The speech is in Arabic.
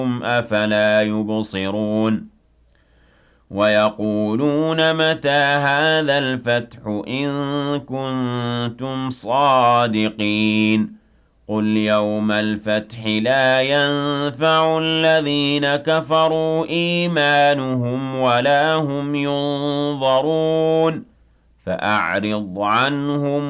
أَفَلَا يُبْصِرُونَ وَيَقُولُونَ مَتَىٰ هَٰذَا الْفَتْحُ إِن كُنتُمْ صَادِقِينَ قُلْ يَوْمَ الْفَتْحِ لَا يَنفَعُ الَّذِينَ كَفَرُوا إِيمَانُهُمْ وَلَا هُمْ يُنظَرُونَ فَأَعْرِضْ عَنْهُمْ